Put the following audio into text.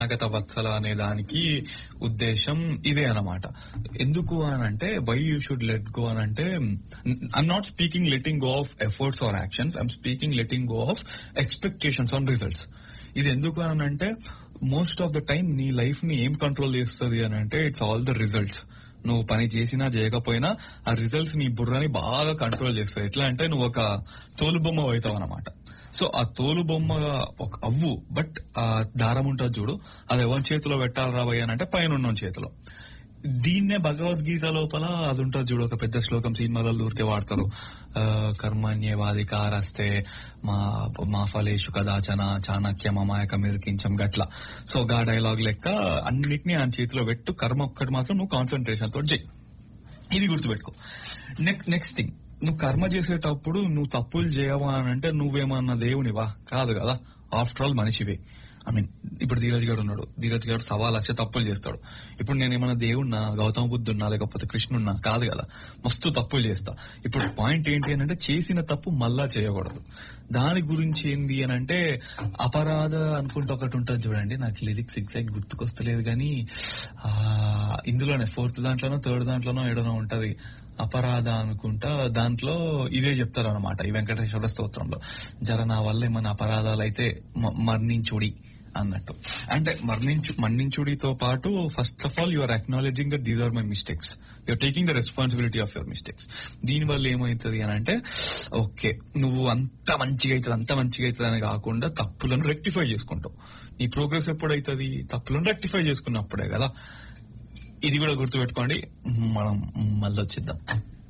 శరణాగత వత్సల అనే దానికి ఉద్దేశం ఇదే అన్నమాట. ఎందుకు అని అంటే why you should let go అని అంటే, I'm not speaking letting go of efforts are actions, I'm speaking letting go of expectations on results. ఇది ఎందుకు అని అంటే మోస్ట్ ఆఫ్ ద టైం నీ లైఫ్ ని ఏం కంట్రోల్ చేస్తుంది అని అంటే ఇట్స్ ఆల్ ద రిజల్ట్స్. నువ్వు పని చేసినా చేయకపోయినా ఆ రిజల్ట్స్ నీ బుర్రని బాగా కంట్రోల్ చేస్తాయి. ఎట్లా అంటే నువ్వు ఒక తోలుబొమ్మ అవుతావు అనమాట. సో ఆ తోలుబొమ్మ ఒక అవ్వు, బట్ ఆ దారం ఉంటుంది చూడు, అది ఎవరి చేతిలో పెట్టాలి రాబోయే అని అంటే పైన ఉన్న చేతిలో. దీన్నే భగవద్గీత లోపల అది ఉంటుంది చూడు, ఒక పెద్ద శ్లోకం సినిమాలలో ఊరికే వాడతారు, కర్మణ్యేవాధికారస్తే మా ఫలేషు కదాచన చాణక్య మమాయక మిరికించం గట్ల. సో గా డైలాగ్ లెక్క అన్నిటినీ ఆయన చేతిలో పెట్టు, కర్మ ఒక్కటి మాత్రం నువ్వు కాన్సన్ట్రేషన్ తోటి చెయ్యి. ఇది గుర్తుపెట్టుకో. నెక్స్ట్ థింగ్, నువ్వు కర్మ చేసేటప్పుడు నువ్వు తప్పులు చేయవా అని అంటే నువ్వేమన్నా దేవునివా? కాదు కదా. After all మనిషివే. ఐ మీన్ ఇప్పుడు ధీరజ్ గారు ఉన్నాడు, ధీరజ్ గారు 1,00,000 తప్పులు చేస్తాడు. ఇప్పుడు నేనేమన్నా దేవుణ్ణా, గౌతమ బుద్ధున్నా, లేకపోతే కృష్ణున్నా? కాదు కదా. మస్తు తప్పులు చేస్తా. ఇప్పుడు పాయింట్ ఏంటి అని అంటే చేసిన తప్పు మళ్ళా చేయకూడదు. దాని గురించి ఏంది అని అంటే అపరాధ అనుకుంటే ఒకటి ఉంటుంది చూడండి, నాకు లిరిక్స్ ఎగ్జాక్ట్ గుర్తుకొస్తలేదు కానీ ఇందులోనే 4th దాంట్లోనో 3rd దాంట్లోనో ఏడనో ఉంటది, అపరాధ అనుకుంటా. దాంట్లో ఇదే చెప్తారు అనమాట ఈ వెంకటేశ్వర స్తోత్రంలో, జర నా వల్ల ఏమైనా అపరాధాలు అయితే మరణించుడి అన్నట్టు. అంటే మరణించుడితో పాటు first of all you're acknowledging that these are my mistakes, you're taking the responsibility of your mistakes. దీనివల్ల ఏమవుతుంది అని అంటే ఓకే నువ్వు అంత మంచిగా అవుతుంది అని కాకుండా తప్పులను రెక్టిఫై చేసుకుంటావు. నీ ప్రోగ్రెస్ ఎప్పుడైతుంది? తప్పులను రెక్టిఫై చేసుకున్నప్పుడే కదా. ఇది కూడా గుర్తుపెట్టుకోండి. మనం మళ్ళీ వచ్చేద్దాం.